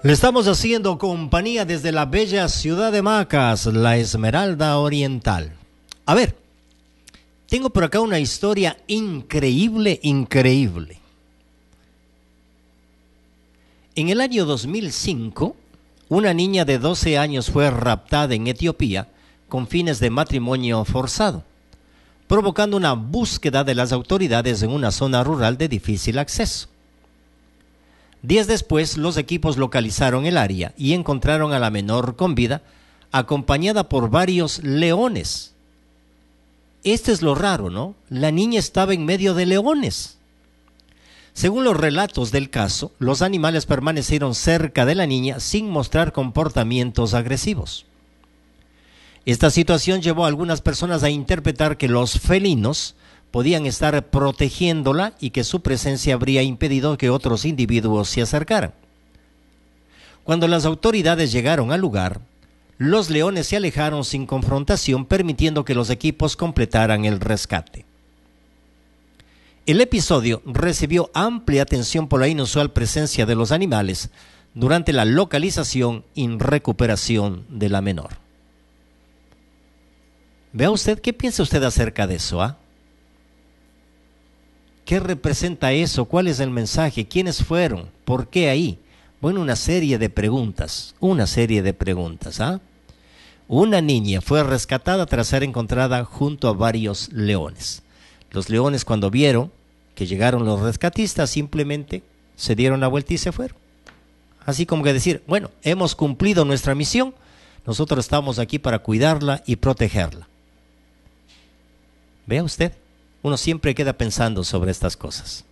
Le estamos haciendo compañía desde la bella ciudad de Macas, la Esmeralda Oriental. A ver, tengo por acá una historia increíble. En el año 2005, una niña de 12 años fue raptada en Etiopía con fines de matrimonio forzado, provocando una búsqueda de las autoridades en una zona rural de difícil acceso. Días después, los equipos localizaron el área y encontraron a la menor con vida, acompañada por varios leones. Esto es lo raro, ¿no? La niña estaba en medio de leones. Según los relatos del caso, los animales permanecieron cerca de la niña sin mostrar comportamientos agresivos. Esta situación llevó a algunas personas a interpretar que los felinos podían estar protegiéndola y que su presencia habría impedido que otros individuos se acercaran. Cuando las autoridades llegaron al lugar, los leones se alejaron sin confrontación, permitiendo que los equipos completaran el rescate. El episodio recibió amplia atención por la inusual presencia de los animales durante la localización y recuperación de la menor. Vea usted, ¿qué piensa usted acerca de eso, ah? ¿Qué representa eso? ¿Cuál es el mensaje? ¿Quiénes fueron? ¿Por qué ahí? Bueno, una serie de preguntas, ¿ah? Una niña fue rescatada tras ser encontrada junto a varios leones. Los leones, cuando vieron que llegaron los rescatistas, simplemente se dieron la vuelta y se fueron. Así como que decir, bueno, hemos cumplido nuestra misión, nosotros estamos aquí para cuidarla y protegerla. Vea usted. Uno siempre queda pensando sobre estas cosas.